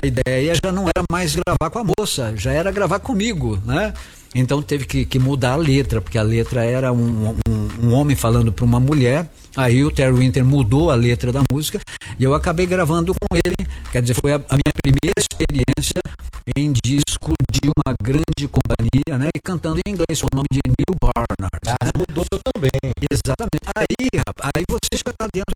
a ideia já não era mais gravar com a moça, já era gravar comigo, né? Então teve que mudar a letra, porque a letra era um homem falando para uma mulher. Aí o Terry Winter mudou a letra da música e eu acabei gravando com ele. Quer dizer, foi a minha primeira experiência em disco de uma grande companhia, né? E cantando em inglês, o nome de Neil Barnard. Mudou também. Exatamente. Aí, rapaz, aí você já está dentro